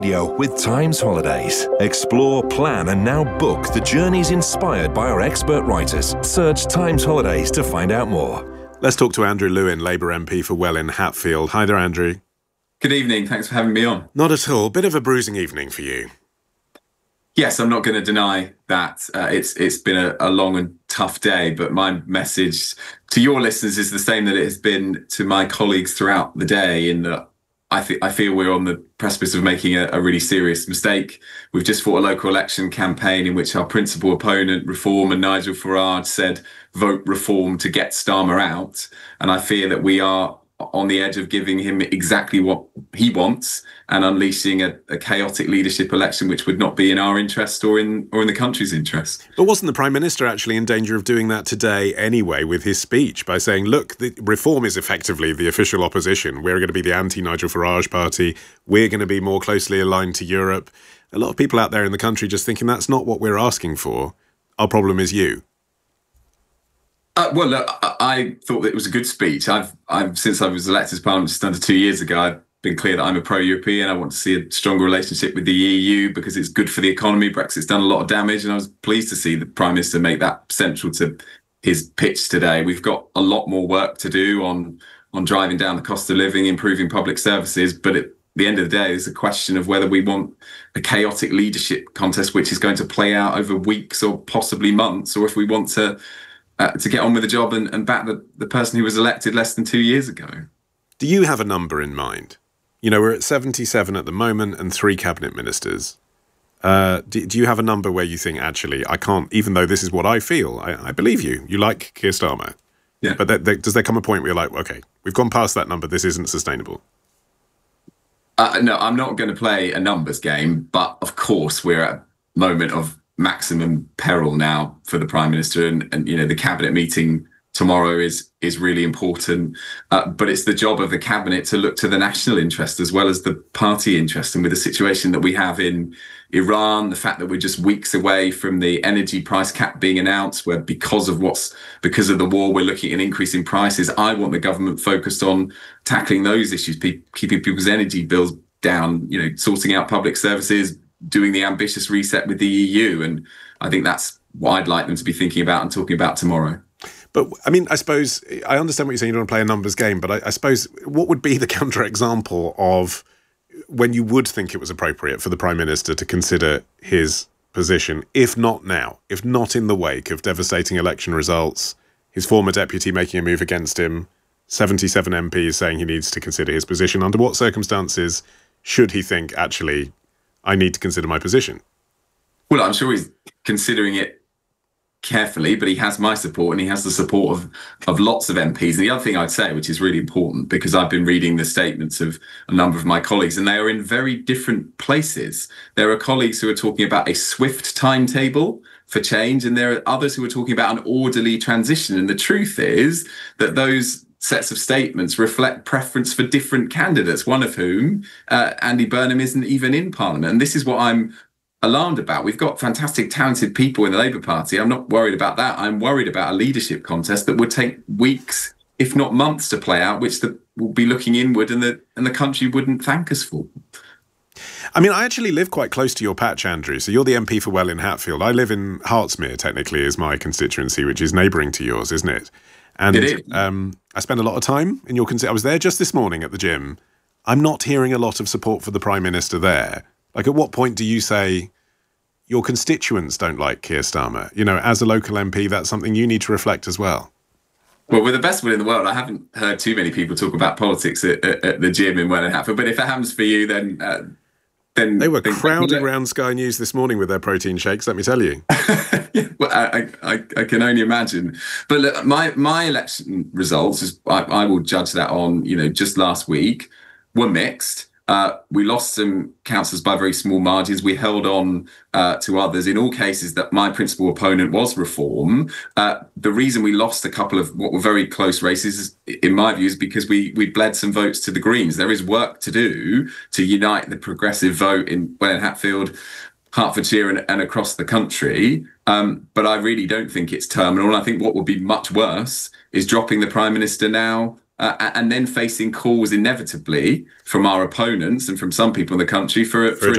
With Times Holidays. Explore, plan and now book the journeys inspired by our expert writers. Search Times Holidays to find out more. Let's talk to Andrew Lewin, Labour MP for Welwyn Hatfield. Hi there, Andrew. Good evening. Thanks for having me on. Not at all. Bit of a bruising evening for you. Yes, I'm not going to deny that it's been a long and tough day, but my message to your listeners is the same that it has been to my colleagues throughout the day, in that I feel we're on the precipice of making a really serious mistake. We've just fought a local election campaign in which our principal opponent, Reform, and Nigel Farage said, vote Reform to get Starmer out. And I fear that we are on the edge of giving him exactly what he wants and unleashing a chaotic leadership election which would not be in our interest or in the country's interest. But wasn't the Prime Minister actually in danger of doing that today anyway with his speech by saying, look, the Reform is effectively the official opposition. We're going to be the anti-Nigel Farage party. We're going to be more closely aligned to Europe. A lot of people out there in the country just thinking that's not what we're asking for. Our problem is you. Well, look, I thought it was a good speech. I've since I was elected as Parliament just under 2 years ago, I've been clear that I'm a pro-European. I want to see a stronger relationship with the EU because it's good for the economy. Brexit's done a lot of damage, and I was pleased to see the Prime Minister make that central to his pitch today. We've got a lot more work to do on driving down the cost of living, improving public services, but at the end of the day, it's a question of whether we want a chaotic leadership contest which is going to play out over weeks or possibly months, or if we want to get on with the job and back the person who was elected less than 2 years ago. Do you have a number in mind? You know, we're at 77 at the moment and 3 cabinet ministers. Do you have a number where you think, actually, I can't, even though this is what I feel, I believe you. You like Keir Starmer. Yeah. But does there come a point where you're like, OK, we've gone past that number, this isn't sustainable? No, I'm not going to play a numbers game, but of course we're at a moment of maximum peril now for the Prime Minister, and you know, the cabinet meeting tomorrow is really important, but it's the job of the cabinet to look to the national interest as well as the party interest. And with the situation that we have in Iran, the fact that we're just weeks away from the energy price cap being announced, where because of the war we're looking at an increase in prices, I want the government focused on tackling those issues, keeping people's energy bills down, you know, sorting out public services, doing the ambitious reset with the EU. And I think that's what I'd like them to be thinking about and talking about tomorrow. But, I mean, I suppose, I understand what you're saying, you don't want to play a numbers game, but I suppose what would be the counterexample of when you would think it was appropriate for the Prime Minister to consider his position, if not now, if not in the wake of devastating election results, his former deputy making a move against him, 77 MPs saying he needs to consider his position? Under what circumstances should he think, actually, I need to consider my position? Well, I'm sure he's considering it carefully, but he has my support and he has the support of lots of MPs. And the other thing I'd say, which is really important, because I've been reading the statements of a number of my colleagues, and they are in very different places. There are colleagues who are talking about a swift timetable for change, and there are others who are talking about an orderly transition. And the truth is that those sets of statements reflect preference for different candidates, one of whom, Andy Burnham, isn't even in Parliament. And this is what I'm alarmed about. We've got fantastic, talented people in the Labour Party. I'm not worried about that. I'm worried about a leadership contest that would take weeks, if not months, to play out, which will be looking inward and the country wouldn't thank us for. I mean, I actually live quite close to your patch, Andrew. So you're the MP for Welwyn Hatfield. I live in Hertsmere, technically, is my constituency, which is neighbouring to yours, isn't it? And it is. I spend a lot of time in your constituency. I was there just this morning at the gym. I'm not hearing a lot of support for the Prime Minister there. Like, at what point do you say your constituents don't like Keir Starmer? You know, as a local MP, that's something you need to reflect as well. Well, with the best will in the world, I haven't heard too many people talk about politics at the gym in Welwyn Hatfield. But if it happens for you, then they were crowding around Sky News this morning with their protein shakes, let me tell you. Yeah, well, I can only imagine. But look, my election results, I will judge that on, you know, just last week, were mixed. We lost some councillors by very small margins. We held on to others. In all cases, that my principal opponent was Reform. The reason we lost a couple of what were very close races, in my view, is because we bled some votes to the Greens. There is work to do to unite the progressive vote in Welwyn Hatfield, Hertfordshire and across the country. But I really don't think it's terminal. I think what would be much worse is dropping the Prime Minister now and then facing calls inevitably from our opponents and from some people in the country for